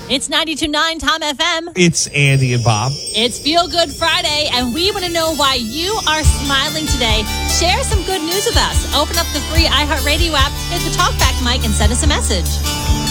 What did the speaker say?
It's 92.9 Tom FM. It's Andy and Bob. It's Feel Good Friday, and we want to know why you are smiling today. Share some good news with us. Open up the free iHeartRadio app, hit the talkback mic, and send us a message.